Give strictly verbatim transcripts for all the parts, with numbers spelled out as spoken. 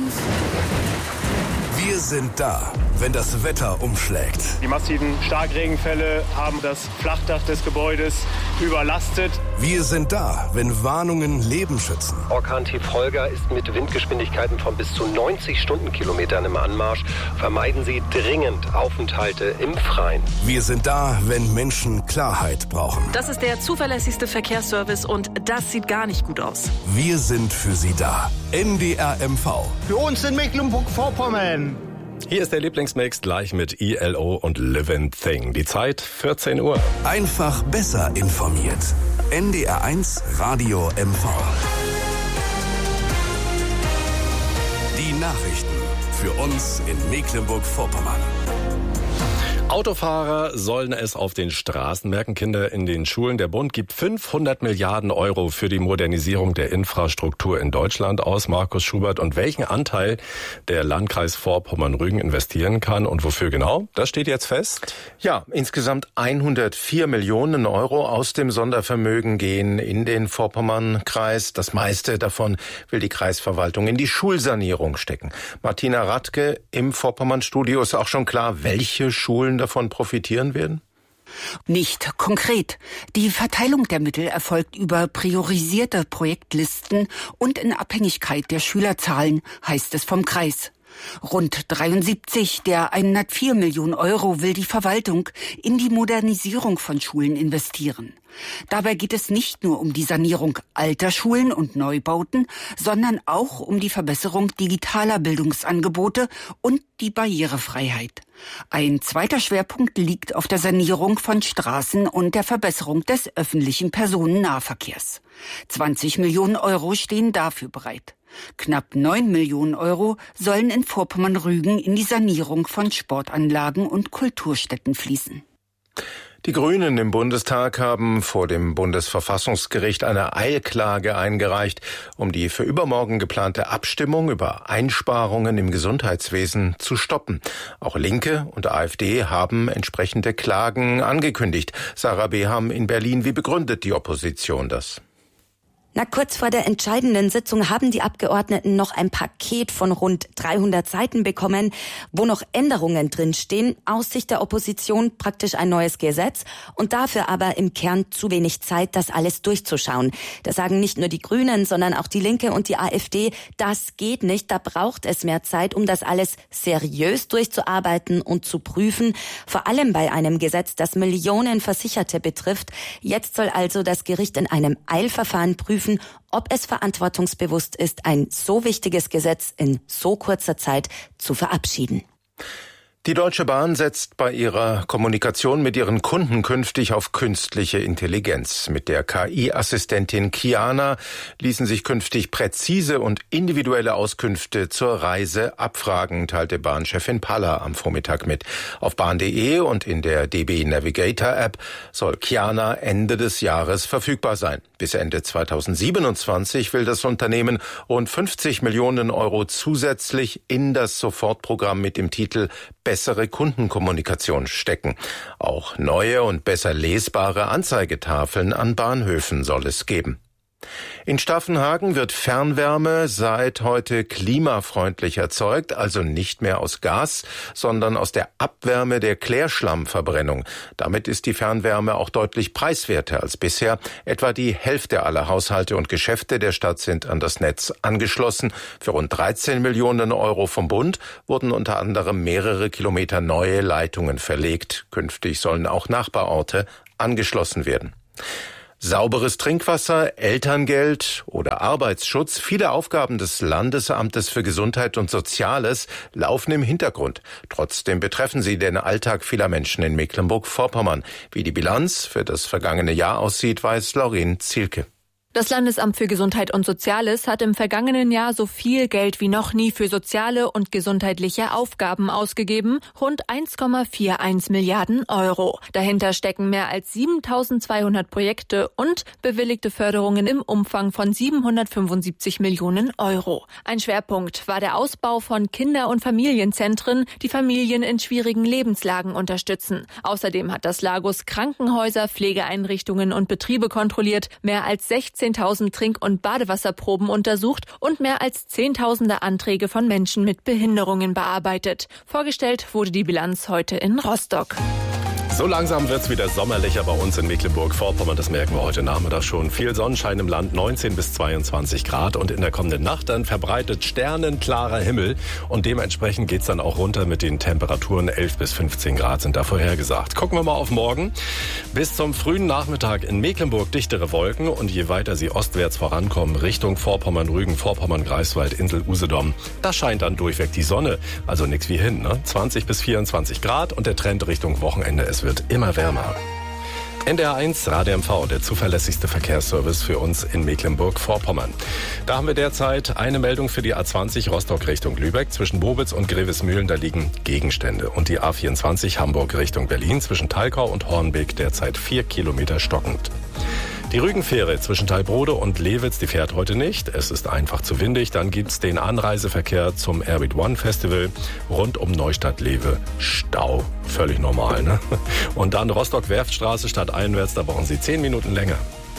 Wir sind da, wenn das Wetter umschlägt. Die massiven Starkregenfälle haben das Flachdach des Gebäudes überlastet. Wir sind da, wenn Warnungen Leben schützen. Orkan-Tief Holger ist mit Windgeschwindigkeiten von bis zu neunzig Stundenkilometern im Anmarsch. Vermeiden Sie dringend Aufenthalte im Freien. Wir sind da, wenn Menschen Klarheit brauchen. Das ist der zuverlässigste Verkehrsservice und das sieht gar nicht gut aus. Wir sind für Sie da. N D R M V. Für uns in Mecklenburg-Vorpommern. Hier ist der Lieblingsmix gleich mit I L O und Living Thing. Die Zeit vierzehn Uhr. Einfach besser informiert. N D R eins Radio M V. Die Nachrichten für uns in Mecklenburg-Vorpommern. Autofahrer sollen es auf den Straßen merken, Kinder in den Schulen. Der Bund gibt fünfhundert Milliarden Euro für die Modernisierung der Infrastruktur in Deutschland aus. Markus Schubert, und welchen Anteil der Landkreis Vorpommern-Rügen investieren kann und wofür genau? Das steht jetzt fest? Ja, insgesamt hundertvier Millionen Euro aus dem Sondervermögen gehen in den Vorpommern-Kreis. Das meiste davon will die Kreisverwaltung in die Schulsanierung stecken. Martina Radke im Vorpommern-Studio. Ist auch schon klar, welche Schulen davon profitieren werden? Nicht konkret. Die Verteilung der Mittel erfolgt über priorisierte Projektlisten und in Abhängigkeit der Schülerzahlen, heißt es vom Kreis. Rund dreiundsiebzig der hundertvier Millionen Euro will die Verwaltung in die Modernisierung von Schulen investieren. Dabei geht es nicht nur um die Sanierung alter Schulen und Neubauten, sondern auch um die Verbesserung digitaler Bildungsangebote und die Barrierefreiheit. Ein zweiter Schwerpunkt liegt auf der Sanierung von Straßen und der Verbesserung des öffentlichen Personennahverkehrs. zwanzig Millionen Euro stehen dafür bereit. Knapp neun Millionen Euro sollen in Vorpommern-Rügen in die Sanierung von Sportanlagen und Kulturstätten fließen. Die Grünen im Bundestag haben vor dem Bundesverfassungsgericht eine Eilklage eingereicht, um die für übermorgen geplante Abstimmung über Einsparungen im Gesundheitswesen zu stoppen. Auch Linke und AfD haben entsprechende Klagen angekündigt. Sarah Beham in Berlin, wie begründet die Opposition das? Na, kurz vor der entscheidenden Sitzung haben die Abgeordneten noch ein Paket von rund dreihundert Seiten bekommen, wo noch Änderungen drinstehen. Aus Sicht der Opposition praktisch ein neues Gesetz und dafür aber im Kern zu wenig Zeit, das alles durchzuschauen. Das sagen nicht nur die Grünen, sondern auch die Linke und die AfD. Das geht nicht, da braucht es mehr Zeit, um das alles seriös durchzuarbeiten und zu prüfen. Vor allem bei einem Gesetz, das Millionen Versicherte betrifft. Jetzt soll also das Gericht in einem Eilverfahren prüfen, ob es verantwortungsbewusst ist, ein so wichtiges Gesetz in so kurzer Zeit zu verabschieden. Die Deutsche Bahn setzt bei ihrer Kommunikation mit ihren Kunden künftig auf künstliche Intelligenz. Mit der K I-Assistentin Kiana ließen sich künftig präzise und individuelle Auskünfte zur Reise abfragen, teilte Bahnchefin Paller am Vormittag mit. Auf bahn punkt de und in der D B Navigator App soll Kiana Ende des Jahres verfügbar sein. Bis Ende zweitausendsiebenundzwanzig will das Unternehmen rund fünfzig Millionen Euro zusätzlich in das Sofortprogramm mit dem Titel bessere Kundenkommunikation stecken. Auch neue und besser lesbare Anzeigetafeln an Bahnhöfen soll es geben. In Staffenhagen wird Fernwärme seit heute klimafreundlich erzeugt, also nicht mehr aus Gas, sondern aus der Abwärme der Klärschlammverbrennung. Damit ist die Fernwärme auch deutlich preiswerter als bisher. Etwa die Hälfte aller Haushalte und Geschäfte der Stadt sind an das Netz angeschlossen. Für rund dreizehn Millionen Euro vom Bund wurden unter anderem mehrere Kilometer neue Leitungen verlegt. Künftig sollen auch Nachbarorte angeschlossen werden. Sauberes Trinkwasser, Elterngeld oder Arbeitsschutz, viele Aufgaben des Landesamtes für Gesundheit und Soziales laufen im Hintergrund. Trotzdem betreffen sie den Alltag vieler Menschen in Mecklenburg-Vorpommern. Wie die Bilanz für das vergangene Jahr aussieht, weiß Laurin Zielke. Das Landesamt für Gesundheit und Soziales hat im vergangenen Jahr so viel Geld wie noch nie für soziale und gesundheitliche Aufgaben ausgegeben, rund eins Komma einundvierzig Milliarden Euro. Dahinter stecken mehr als siebentausendzweihundert Projekte und bewilligte Förderungen im Umfang von siebenhundertfünfundsiebzig Millionen Euro. Ein Schwerpunkt war der Ausbau von Kinder- und Familienzentren, die Familien in schwierigen Lebenslagen unterstützen. Außerdem hat das Lagus Krankenhäuser, Pflegeeinrichtungen und Betriebe kontrolliert, mehr als sechzehn sechzehntausend Trink- und Badewasserproben untersucht und mehr als zehntausende Anträge von Menschen mit Behinderungen bearbeitet. Vorgestellt wurde die Bilanz heute in Rostock. So langsam wird's wieder sommerlicher bei uns in Mecklenburg-Vorpommern. Das merken wir heute Nachmittag schon. Viel Sonnenschein im Land, neunzehn bis zweiundzwanzig Grad. Und in der kommenden Nacht dann verbreitet sternenklarer Himmel. Und dementsprechend geht's dann auch runter mit den Temperaturen. elf bis fünfzehn Grad sind da vorhergesagt. Gucken wir mal auf morgen. Bis zum frühen Nachmittag in Mecklenburg dichtere Wolken. Und je weiter sie ostwärts vorankommen, Richtung Vorpommern, Rügen, Vorpommern, Greifswald, Insel, Usedom, da scheint dann durchweg die Sonne. Also nix wie hin, ne? zwanzig bis vierundzwanzig Grad und der Trend Richtung Wochenende. Es wird immer wärmer. N D R eins Radio M V, der zuverlässigste Verkehrsservice für uns in Mecklenburg-Vorpommern. Da haben wir derzeit eine Meldung für die A zwanzig Rostock Richtung Lübeck. Zwischen Bobitz und Grevesmühlen, da liegen Gegenstände. Und die A vierundzwanzig Hamburg Richtung Berlin zwischen Thalkau und Hornbeek derzeit vier Kilometer stockend. Die Rügenfähre zwischen Thalbrode und Lewitz, die fährt heute nicht. Es ist einfach zu windig. Dann gibt's den Anreiseverkehr zum Airbeat One Festival rund um Neustadt-Lewe. Stau. Völlig normal, ne? Und dann Rostock-Werftstraße stadteinwärts, da brauchen Sie zehn Minuten länger.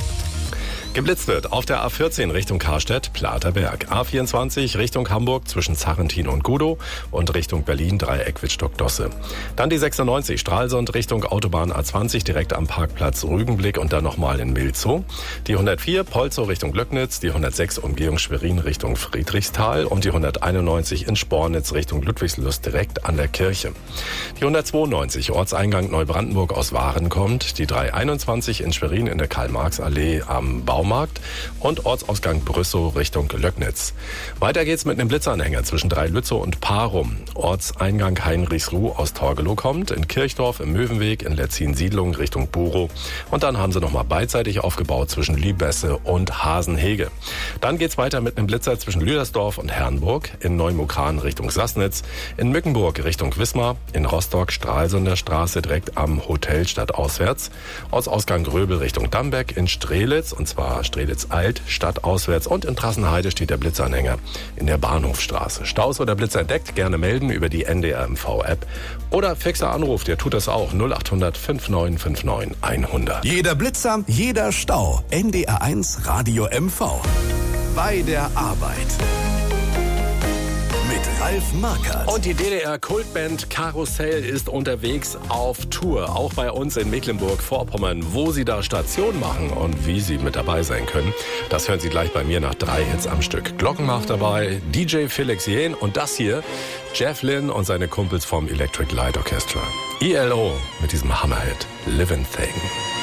Geblitzt wird auf der A vierzehn Richtung Karstedt, Platerberg. A vierundzwanzig Richtung Hamburg zwischen Zarrentin und Gudow und Richtung Berlin Dreieck Wittstock-Dosse. Dann die sechsundneunzig Stralsund Richtung Autobahn A zwanzig direkt am Parkplatz Rügenblick und dann nochmal in Milzow. Die hundertvier Polzow Richtung Löcknitz, die hundertsechs Umgehung Schwerin Richtung Friedrichsthal und die hunderteinundneunzig in Spornitz Richtung Ludwigslust direkt an der Kirche. Die hundertzweiundneunzig Ortseingang Neubrandenburg aus Waren kommt, die dreihunderteinundzwanzig in Schwerin in der Karl-Marx-Allee am Baum Markt und Ortsausgang Brüssow Richtung Löcknitz. Weiter geht's mit einem Blitzanhänger zwischen Dreilützow und Parum. Ortseingang Heinrichsruh aus Torgelow kommt, in Kirchdorf im Möwenweg, in Letzin-Siedlung Richtung Burow. Und dann haben sie nochmal beidseitig aufgebaut zwischen Lübesse und Hasenhege. Dann geht's weiter mit einem Blitzer zwischen Lüdersdorf und Herrnburg, in Neumukran Richtung Sassnitz, in Mückenburg Richtung Wismar, in Rostock Stralsunder Straße direkt am Hotel stadtauswärts, Ortsausgang Gröbel Richtung Dambeck, in Strelitz und zwar Strelitz-Alt, stadtauswärts und in Trassenheide steht der Blitzanhänger in der Bahnhofstraße. Staus oder Blitzer entdeckt, gerne melden über die N D R M V-App oder fixer Anruf, der tut das auch, null acht hundert fünf neun fünf neun hundert. Jeder Blitzer, jeder Stau. N D R eins Radio M V. Bei der Arbeit. Mit Ralf Markert. Und die D D R-Kultband Karussell ist unterwegs auf Tour, auch bei uns in Mecklenburg-Vorpommern. Wo sie da Station machen und wie sie mit dabei sein können, das hören Sie gleich bei mir nach drei Hits am Stück. Glockenmacht dabei, D J Felix Jähn und das hier, Jeff Lynne und seine Kumpels vom Electric Light Orchestra. I L O mit diesem Hammerhit, Living Thing.